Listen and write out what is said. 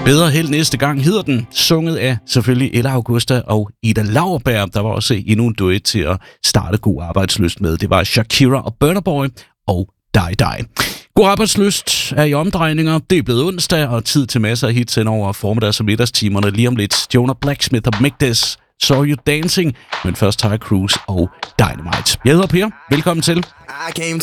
Bedre held næste gang hedder den, sunget af selvfølgelig Ella Augusta og Ida Lauerberg. Der var også endnu en duet til at starte god arbejdslyst med. Det var Shakira og Burna Boy og Die Die. God arbejdslyst er i omdrejninger. Det er blevet onsdag og tid til masser af hits ind over formiddags- og middagstimerne. Lige om lidt Jonah Blacksmith og Make This, Saw You Dancing, men først Ty Cruz og Dynamite. Jeg hedder Per. Velkommen til. I came